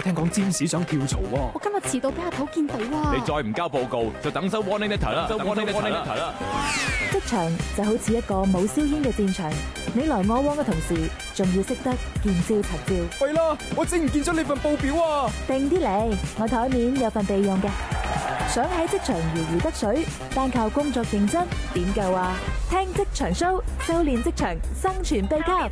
我聽講占士想跳槽喎。 我今日遲到俾阿頭見到啊！ 你再唔交報告，就等收 warning letter 啦！ 職場就好似一個冇硝煙嘅戰場，你來我往嘅同時，仲要識得見招拆招。 弊啦，我整唔見咗你份報表啊！ 定啲嚟，我台面有份備用嘅。想喺職場如魚得水，單靠工作認真點夠啊？聽職場 show， 修煉職場生存秘笈。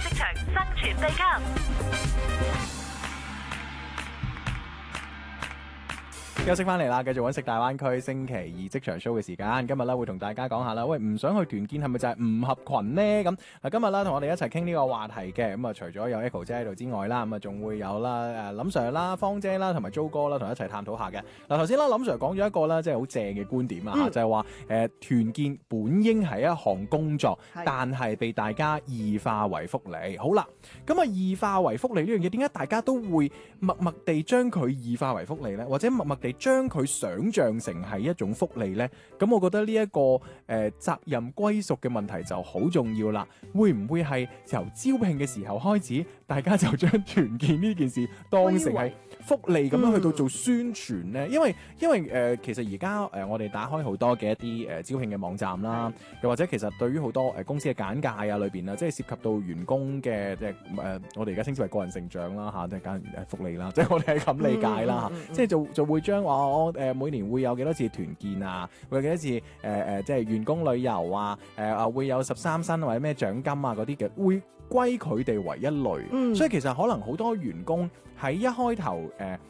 休息翻嚟啦，繼續揾食大灣區星期二職場 show 嘅時間。今日咧會同大家講下啦，喂，唔想去團建係咪就係唔合群呢？咁嗱，今日啦同我哋一齊傾呢個話題嘅，咁啊除咗有 Echo 姐喺度之外啦，咁啊仲會有啦林 Sir 啦、芳姐啦同埋 Jo 哥啦，同一齊探討下嘅。嗱，頭先啦林 Sir 講咗一個啦，即係好正嘅觀點啊，就係話團建本應係一項工作，但係被大家異化為福利。好啦，咁啊異化為福利呢樣嘢，點解大家都會默默地將佢異化為福利呢？或者默默地將佢想象成係一種福利呢？咁我覺得呢一個責任歸屬嘅問題就好重要啦。會唔會係由招聘嘅時候開始，大家就將團建呢件事當成係福利咁樣去到做宣傳呢？因為其實而家我哋打開好多嘅一啲招聘嘅網站啦，又或者其實對於好多公司嘅簡介啊裏邊啊，即係涉及到員工嘅即係我哋而家稱之為個人成長啦嚇，即係簡福利啦，即係我哋係咁理解啦嚇，即係就會將我每年會有幾多次團建啊，會有幾多次即係員工旅遊啊，會有13薪或者咩獎金啊嗰啲嘅，會歸佢哋為一類，所以其實可能好多員工喺一開頭